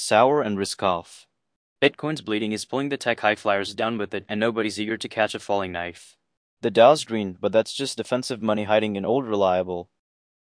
Sour and risk off. Bitcoin's bleeding is pulling the tech high flyers down with it, and nobody's eager to catch a falling knife. The Dow's green, but that's just defensive money hiding in old reliable.